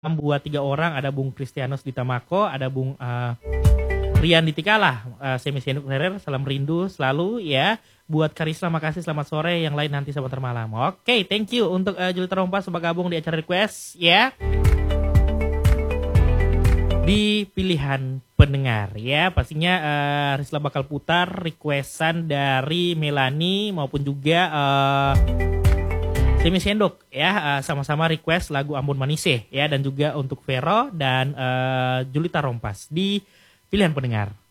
buat 3 orang, ada Bung Kristianus Ditamako, ada Bung Rian Ditikalah, Semi Senduk Terer, salam rindu selalu ya. Buat Karisma makasih, selamat sore, yang lain nanti sebentar malam. Oke, thank you untuk Julita Rompas sudah gabung di acara request ya. Di pilihan pendengar ya, pastinya Risla bakal putar requestan dari Melani maupun juga Semi Sendok ya, sama-sama request lagu Ambon Manise ya, dan juga untuk Vero dan Julita Rompas di pilihan pendengar.